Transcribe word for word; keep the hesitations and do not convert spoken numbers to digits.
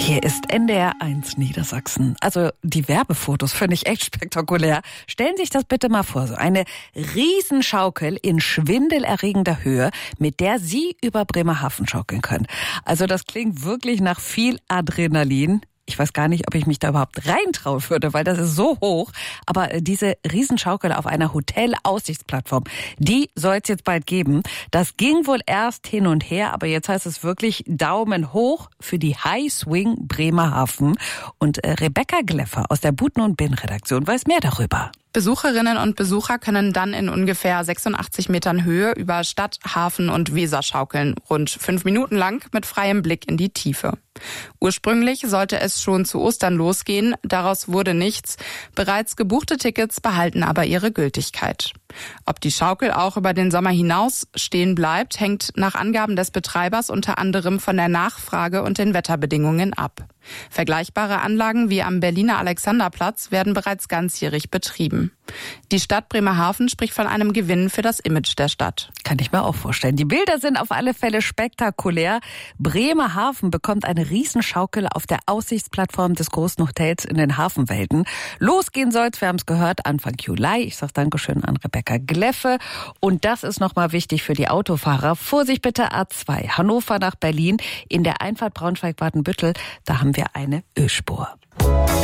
Hier ist N D R eins Niedersachsen. Also die Werbefotos finde ich echt spektakulär. Stellen Sie sich das bitte mal vor. So eine Riesenschaukel in schwindelerregender Höhe, mit der Sie über Bremerhaven schaukeln können. Also das klingt wirklich nach viel Adrenalin. Ich weiß gar nicht, ob ich mich da überhaupt reintrauen würde, weil das ist so hoch. Aber diese Riesenschaukel auf einer Hotel-Aussichtsplattform, die soll es jetzt bald geben. Das ging wohl erst hin und her, aber jetzt heißt es wirklich Daumen hoch für die High Swing Bremerhaven. Und Rebecca Gleffer aus der Buten und Bin Redaktion weiß mehr darüber. Besucherinnen und Besucher können dann in ungefähr sechsundachtzig Metern Höhe über Stadt, Hafen und Weser schaukeln, rund fünf Minuten lang mit freiem Blick in die Tiefe. Ursprünglich sollte es schon zu Ostern losgehen, daraus wurde nichts. Bereits gebuchte Tickets behalten aber ihre Gültigkeit. Ob die Schaukel auch über den Sommer hinaus stehen bleibt, hängt nach Angaben des Betreibers unter anderem von der Nachfrage und den Wetterbedingungen ab. Vergleichbare Anlagen wie am Berliner Alexanderplatz werden bereits ganzjährig betrieben. Die Stadt Bremerhaven spricht von einem Gewinn für das Image der Stadt. Kann ich mir auch vorstellen. Die Bilder sind auf alle Fälle spektakulär. Bremerhaven bekommt eine Riesenschaukel auf der Aussichtsplattform des großen Hotels in den Hafenwelten. Losgehen soll's, wir haben es gehört, Anfang Juli. Ich sage Dankeschön an Rebecca Gleffe. Und das ist nochmal wichtig für die Autofahrer. Vorsicht bitte A zwei, Hannover nach Berlin. In der Einfahrt Braunschweig-Wadenbüttel, da haben wir eine Ölspur.